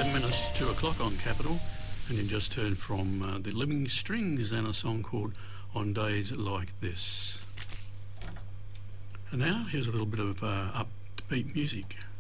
11 minutes to 2 o'clock on Capital, and you just heard from the Living Strings and a song called On Days Like This. And now here's a little bit of upbeat music.